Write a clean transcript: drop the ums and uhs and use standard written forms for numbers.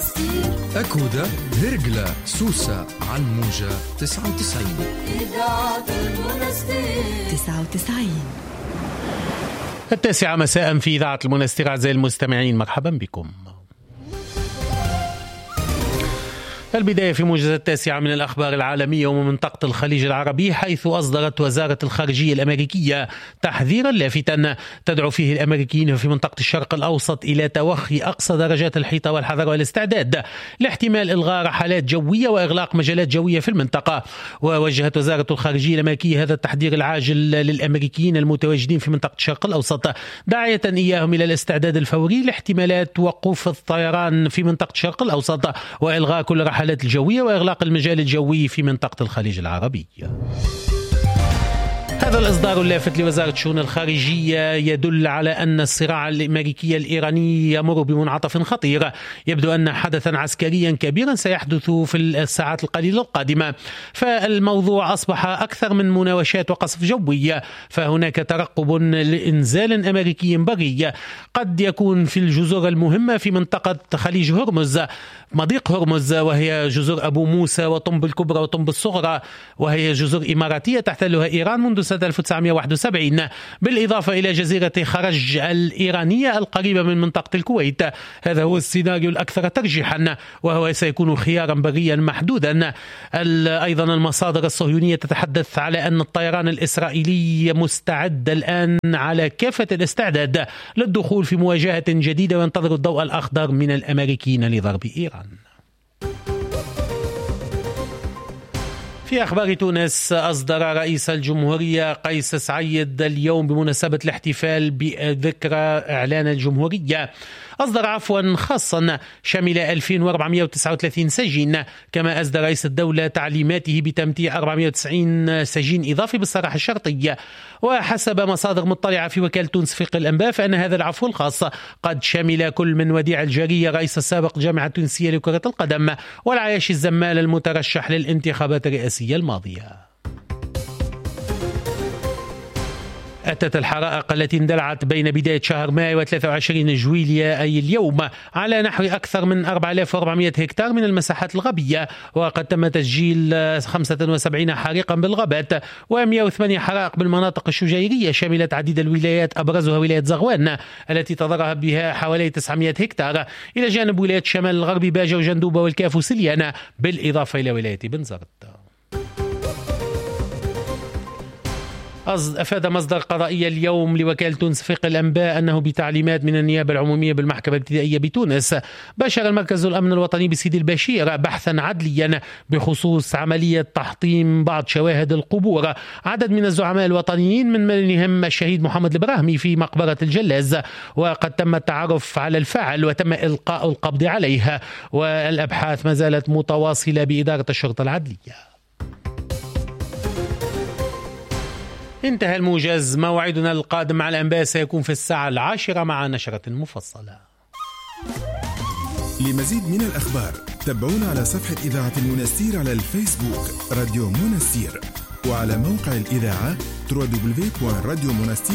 أكودة هرقلة سوسة على الموجة 99 إذاعة المنستير 99. 9 مساء في إذاعة المنستير. أعزائي المستمعين، مرحبا بكم. البداية في موجز 9 من الأخبار العالمية ومن منطقة الخليج العربي، حيث أصدرت وزارة الخارجية الأمريكية تحذيرا لافتا تدعو فيه الأمريكيين في منطقة الشرق الأوسط إلى توخي أقصى درجات الحيطة والحذر والاستعداد لاحتمال إلغاء رحلات جوية وإغلاق مجالات جوية في المنطقة. ووجهت وزارة الخارجية الأمريكية هذا التحذير العاجل للأمريكيين المتواجدين في منطقة الشرق الأوسط، داعية إياهم إلى الاستعداد الفوري لاحتمالات وقوف الطيران في منطقة الشرق الأوسط وإلغاء كل رحلات الجوية وإغلاق المجال الجوي في منطقة الخليج العربي. هذا الإصدار اللافت لوزارة الشؤون الخارجية يدل على أن الصراع الأمريكي الإيراني يمر بمنعطف خطير. يبدو أن حدثا عسكريا كبيرا سيحدث في الساعات القليلة القادمة، فالموضوع أصبح أكثر من مناوشات وقصف جوي، فهناك ترقب لإنزال أمريكي بري قد يكون في الجزر المهمة في منطقة خليج هرمز، مضيق هرمز، وهي جزر أبو موسى وطنب الكبرى وطنب الصغرى، وهي جزر إماراتية تحتلها إيران منذ سنة 1971، بالإضافة إلى جزيرة خرج الإيرانية القريبة من منطقة الكويت. هذا هو السيناريو الأكثر ترجيحا، وهو سيكون خيارا بريا محدودا. أيضا المصادر الصهيونية تتحدث على أن الطيران الإسرائيلي مستعد الآن على كافة الاستعداد للدخول في مواجهة جديدة وينتظر الضوء الأخضر من الأمريكيين لضرب إيران. في أخبار تونس، أصدر رئيس الجمهورية قيس سعيد اليوم بمناسبة الاحتفال بذكرى إعلان الجمهورية خاصا شمل 2439 سجين، كما أصدر رئيس الدولة تعليماته بتمتيع 490 سجين إضافي بالسراح الشرطية. وحسب مصادر مطلعة في وكالة تونس فقه الأنباء، فإن هذا العفو الخاص قد شمل كل من وديع الجارية رئيس السابق الجامعة التونسية لكرة القدم، والعياشي الزمال المترشح للانتخابات الرئاسية الماضية. أتت الحرائق التي اندلعت بين بداية شهر مايو و23 جويلية أي اليوم على نحو أكثر من 4400 هكتار من المساحات الغابية، وقد تم تسجيل 75 حريقا بالغابات و108 حرائق بالمناطق الشجيرية، شملت عديد الولايات أبرزها ولاية زغوان التي تضرب بها حوالي 900 هكتار، إلى جانب ولاية شمال الغربي باجة وجندوبة والكاف وسليانة، بالإضافة إلى ولاية بنزرت. أفاد مصدر قضائي اليوم لوكالة تونس فقه الأنباء أنه بتعليمات من النيابة العمومية بالمحكمة الابتدائية بتونس، باشر المركز الأمن الوطني بسيدي البشير بحثا عدليا بخصوص عملية تحطيم بعض شواهد القبور عدد من الزعماء الوطنيين من بينهم الشهيد محمد البراهمي في مقبرة الجلاز، وقد تم التعرف على الفاعل وتم إلقاء القبض عليه، والأبحاث ما زالت متواصلة بإدارة الشرطة العدلية. انتهى الموجز. موعدنا القادم مع الأنباء سيكون في الساعة 10 مع نشرة مفصلة. لمزيد من الأخبار تابعونا على صفحة إذاعة المنستير على الفيسبوك راديو منستير، وعلى موقع الإذاعة www.radiomonastir.com.